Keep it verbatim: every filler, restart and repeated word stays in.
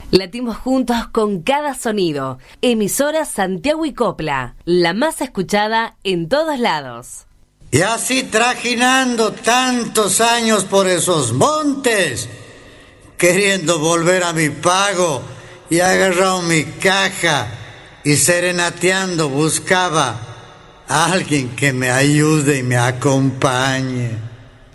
Latimos juntos con cada sonido. Emisora Santiago y Copla, la más escuchada en todos lados. Y así trajinando tantos años por esos montes, queriendo volver a mi pago, y agarrado mi caja y serenateando buscaba a alguien que me ayude y me acompañe.